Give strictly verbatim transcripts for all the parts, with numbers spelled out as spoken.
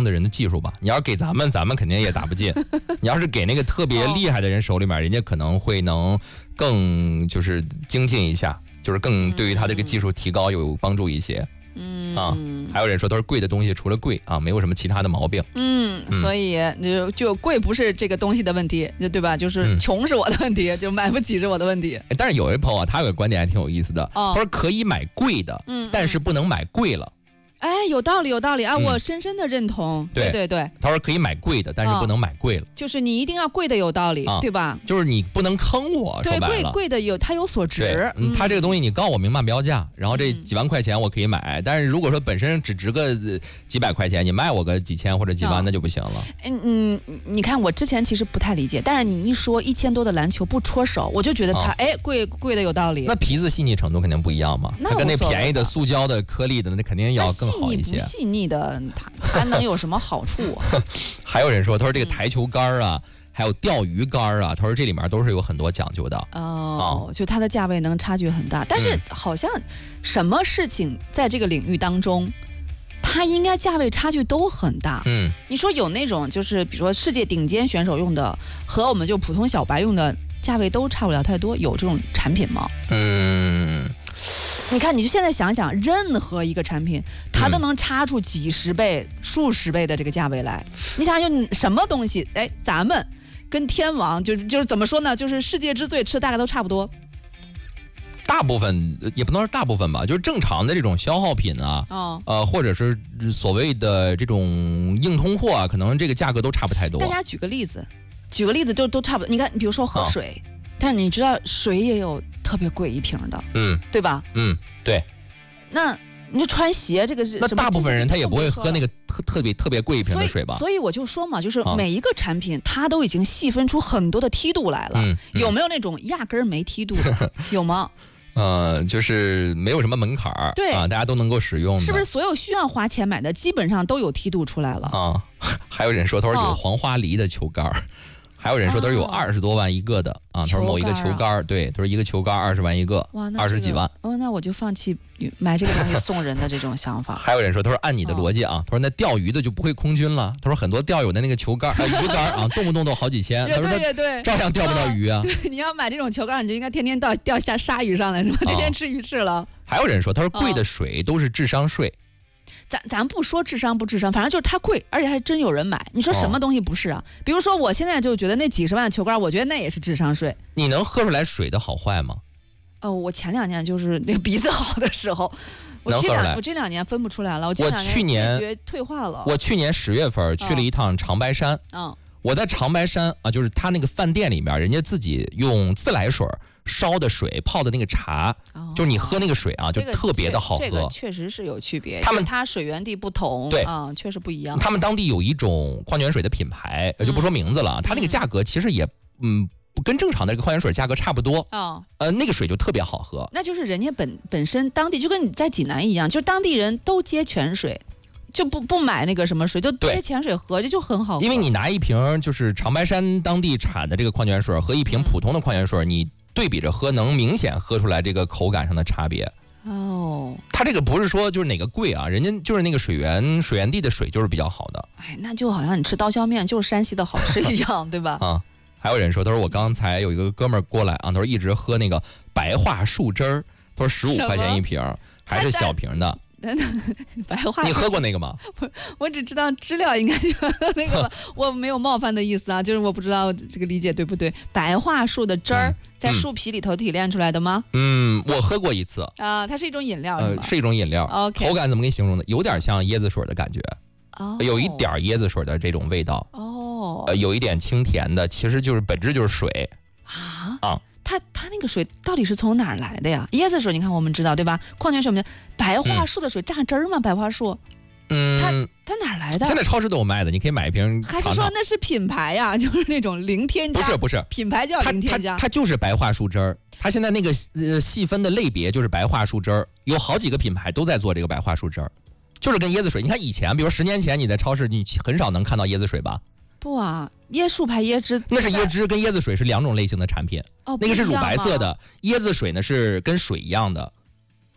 的人的技术吧。你要是给咱们，咱们肯定也打不进。你要是给那个特别厉害的人手里面，人家可能会能更就是精进一下，就是更对于他这个技术提高有帮助一些。嗯啊，还有人说都是贵的东西，除了贵啊，没有什么其他的毛病。 嗯，所以就就贵不是这个东西的问题，对吧？就是穷是我的问题，嗯、就买不起是我的问题。 但是有一朋友啊，他有个观点还挺有意思的，哦、他说可以买贵的，嗯，但是不能买贵了。 哎，有道理，有道理啊！嗯、我深深的认同。对对对， 他说可以买贵的，但是不能买贵了。哦、 就是你一定要贵的有道理，啊、对吧？ 就是你不能坑我。 对，贵贵的有它有所值。 嗯，他这个东西你告我明码标价，然后这几万块钱我可以买，嗯、但是如果说本身只值个几百块钱，你卖我个几千或者几万，哦、那就不行了。 嗯嗯，你看我之前其实不太理解，但是你一说一千多的篮球不戳手，我就觉得它、啊、哎贵贵的有道理。 那皮子细腻程度肯定不一样嘛，它跟那便宜的塑胶的颗粒的那肯定要更好一些。 细腻的它它能有什么好处啊？ 还有人说，他说这个台球杆啊，嗯、还有钓鱼杆啊，他说这里面都是有很多讲究的。 哦，嗯、就它的价位能差距很大，但是好像什么事情在这个领域当中，它应该价位差距都很大。嗯，你说有那种就是比如说世界顶尖选手用的和我们就普通小白用的价位都差不了太多，有这种产品吗？嗯。你看，你就现在想想，任何一个产品，它都能差出几十倍、嗯、数十倍的这个价位来。你想想，就什么东西？哎，咱们跟天王，就是就是怎么说呢？就是世界之最，吃的大概都差不多。 大部分也不能是大部分吧，就是正常的这种消耗品啊，哦、呃，或者是所谓的这种硬通货啊，可能这个价格都差不太多。 大家举个例子，举个例子就都差不多。你看，比如说喝水，哦、但是你知道水也有特别贵一瓶的，嗯，对吧？ 嗯，对。 那你就穿鞋，这个是那大部分人他也不会喝那个特特别特别贵一瓶的水吧？ 所以我就说嘛，就是每一个产品，它都已经细分出很多的梯度来了。嗯嗯、有没有那种压根儿没梯度的？有吗？ 呃，就是没有什么门槛儿， 对啊，大家都能够使用的。 是不是所有需要花钱买的，基本上都有梯度出来了啊？ 还有人说，他说有黄花梨的球杆。哦还有人说都是有二十多万一个的、哦、啊，他说某一个球杆，对，他说一个球杆二十万一个，哇，二十几万。 哦，那我就放弃买这个东西送人的这种想法。 还有人说，他说按你的逻辑啊，哦、他说那钓鱼的就不会空军了。他说很多钓友的那个球杆、呃、鱼竿啊，动不动都好几千。 他说他照样钓不到鱼啊。 对，你要买这种球杆，你就应该天天钓钓下鲨鱼上来，是吧？天天吃鱼翅了。 还有人说，他说贵的水都是智商税。哦咱咱不说智商不智商，反正就是它贵，而且还真有人买。你说什么东西不是啊？哦、比如说，我现在就觉得那几十万的球杆，我觉得那也是智商税。 你能喝出来水的好坏吗？ 哦，我前两年就是那个鼻子好的时候，我这两我这两年分不出来了。我这两年味觉退化了。 我去年十月份去了一趟长白山。嗯。哦、我在长白山啊，就是他那个饭店里面，人家自己用自来水烧的水泡的那个茶，哦、就是你喝那个水啊，就特别的好喝。 这个确实是有区别，他们它水源地不同， 对啊，确实不一样。 他们当地有一种矿泉水的品牌，就不说名字了，嗯、它那个价格其实也嗯。跟正常的这个矿泉水价格差不多哦，呃，那个水就特别好喝。 那就是人家本本身当地就跟你在济南一样，就是当地人都接泉水，就不不买那个什么水，就接泉水喝，这就很好喝。 因为你拿一瓶就是长白山当地产的这个矿泉水和一瓶普通的矿泉水，嗯、你对比着喝，能明显喝出来这个口感上的差别。哦，它这个不是说就是哪个贵啊，人家就是那个水源水源地的水就是比较好的。 哎，那就好像你吃刀削面就是山西的好吃一样，对吧？ 啊。还有人说，他说我刚才有一个哥们儿过来啊，他说一直喝那个白桦树汁儿，他说十五块钱一瓶，还是小瓶的。 白桦， 你喝过那个吗？ 我我只知道知了应该就那个吧，我没有冒犯的意思啊，就是我不知道这个理解对不对。白桦树的汁儿、嗯、在树皮里头提炼出来的吗？ 嗯，我喝过一次啊，它是一种饮料， 呃，是一种饮料。 Okay. 口感怎么给你形容呢？有点像椰子水的感觉，哦、有一点椰子水的这种味道。哦。呃，有一点清甜的，其实就是本质就是水啊啊！它它那个水到底是从哪儿来的呀？椰子水你看我们知道对吧？矿泉水我们白桦树的水榨汁儿吗？白桦树，嗯，它它哪儿来的？ 现在超市都有卖的，你可以买一瓶尝尝。 还是说那是品牌呀？就是那种零添加？ 不是不是， 品牌叫零添加。 它它就是白桦树汁儿，它现在那个呃细分的类别就是白桦树汁儿，有好几个品牌都在做这个白桦树汁儿，就是跟椰子水。你看以前，比如十年前你在超市你很少能看到椰子水吧？ 不啊，椰树牌椰汁那是椰汁，跟椰子水是两种类型的产品。哦，那个是乳白色的，椰子水呢是跟水一样的。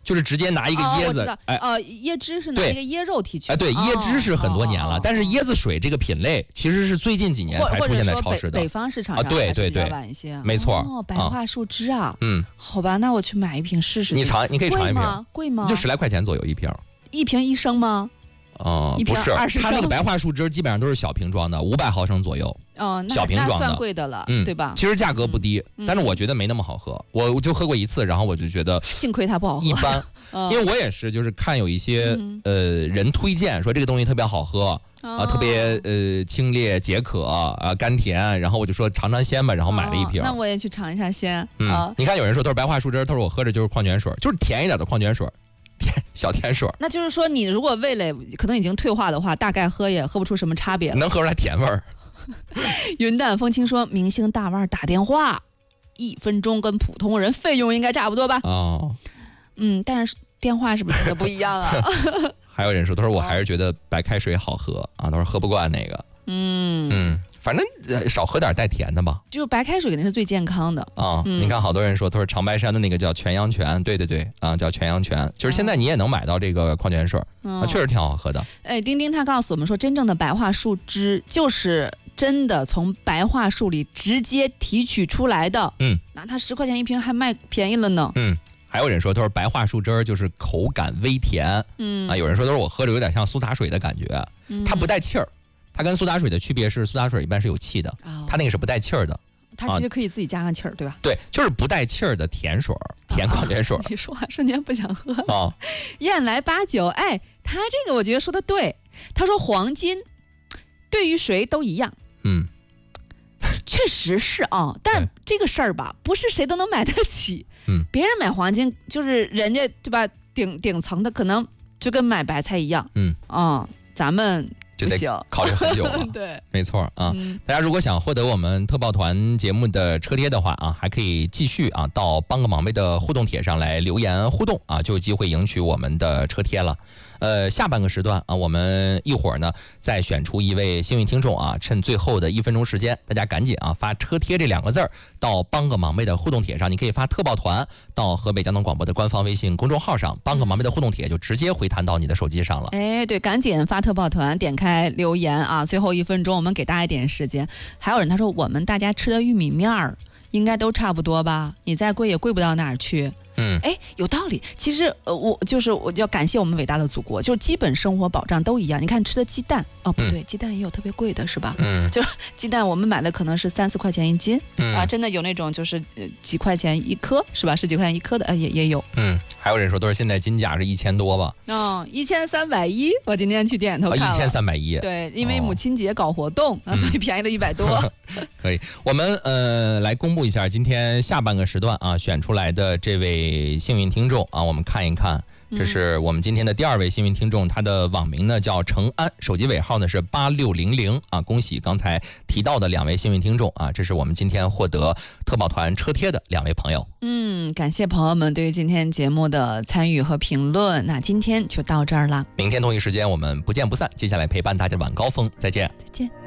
就是直接拿一个椰子， 哦、哎，呃，椰汁是拿一个椰肉提取， 哎，对，椰汁是很多年了，哦、但是椰子水这个品类其实是最近几年才出现在超市的， 北, 北方市场上啊，对对对， 晚一些， 没错。 哦，白桦树汁啊， 嗯， 好吧，那我去买一瓶试试。 你尝，你可以尝一瓶， 贵吗？ 就十来块钱左右一瓶， 一瓶一升吗？ 哦、呃，不是，它那个白桦树汁基本上都是小瓶装的，五百毫升左右。 哦， 小瓶装的， 那算贵的了， 嗯， 对吧？ 其实价格不低，嗯、但是我觉得没那么好喝。我就喝过一次，然后我就觉得幸亏它不好喝， 一般。因为我也是，就是看有一些、嗯、呃人推荐说这个东西特别好喝。啊、呃，特别呃清冽解渴啊、呃，甘甜，然后我就说尝尝鲜吧，然后买了一瓶。 哦、那我也去尝一下鲜。 嗯， 啊、 你看有人说都是白桦树汁，他说我喝着就是矿泉水，就是甜一点的矿泉水，甜小甜水。 那就是说，你如果味蕾可能已经退化的话，大概喝也喝不出什么差别。 能喝出来甜味儿。 云淡风轻说，明星大腕打电话，一分钟跟普通人费用应该差不多吧？ 哦， 嗯，但是电话是不是不一样啊？ 还有人说，他说我还是觉得白开水好喝啊，他说喝不惯那个。 嗯嗯，反正、呃、少喝点带甜的吧。 就白开水肯定是最健康的啊、嗯。你看，好多人说，他说长白山的那个叫全阳泉，对对对啊，叫全阳泉，就是现在你也能买到这个矿泉水，嗯、啊，确实挺好喝的。 哎，丁丁他告诉我们说，真正的白桦树汁就是真的从白桦树里直接提取出来的。 嗯， 那它十块钱一瓶还卖便宜了呢。 嗯。还有人说，他说白桦树汁儿就是口感微甜，嗯啊，有人说都是我喝着有点像苏打水的感觉，嗯、它不带气儿，它跟苏打水的区别是苏打水一般是有气的，哦、它那个是不带气儿的， 它其实可以自己加上气儿，对吧？ 对，就是不带气儿的甜水，甜矿泉水。 啊、你说话瞬间不想喝啊！燕来八九，哎，他这个我觉得说的对，他说黄金对于谁都一样， 嗯。 确实是啊，但这个事儿吧，不是谁都能买得起。 嗯， 别人买黄金就是人家对吧？顶顶层的可能就跟买白菜一样。 嗯啊、嗯，咱们就得考虑很久了。 对， 没错啊、嗯。大家如果想获得我们特报团节目的车贴的话啊，还可以继续啊到帮个忙呗的互动帖上来留言互动啊，就有机会赢取我们的车贴了。呃，下半个时段啊，我们一会儿呢再选出一位幸运听众啊，趁最后的一分钟时间，大家赶紧啊发车贴这两个字儿到帮个忙呗的互动帖上，你可以发特报团到河北交通广播的官方微信公众号上，帮个忙呗的互动帖就直接回弹到你的手机上了。 哎，对，赶紧发特报团，点开留言啊，最后一分钟我们给大家一点时间。还有人他说我们大家吃的玉米面儿应该都差不多吧，你再贵也贵不到哪儿去。 嗯， 哎，有道理。其实，呃，我就是我要感谢我们伟大的祖国，就是基本生活保障都一样。你看吃的鸡蛋，哦，不对，嗯、鸡蛋也有特别贵的，是吧？ 嗯， 就是鸡蛋我们买的可能是三四块钱一斤， 嗯、 啊，真的有那种就是呃几块钱一颗，是吧？十几块钱一颗的，呃，也也有。 嗯，还有人说都是现在金价是一千多吧？ 哦，一千三百一，我今天去店里头看了， 一千三百一。 对，因为母亲节搞活动，啊、哦，所以便宜了一百多。 嗯、可以，我们呃来公布一下今天下半个时段啊选出来的这位幸运听众。听众啊，我们看一看，这是我们今天的第二位幸运听众，他的网名呢叫程安，手机尾号呢是八六零零啊。恭喜刚才提到的两位幸运听众啊，这是我们今天获得特报团车贴的两位朋友。 嗯，感谢朋友们对于今天节目的参与和评论。那今天就到这儿了， 明天同一时间我们不见不散。接下来陪伴大家的晚高峰，再见， 再见。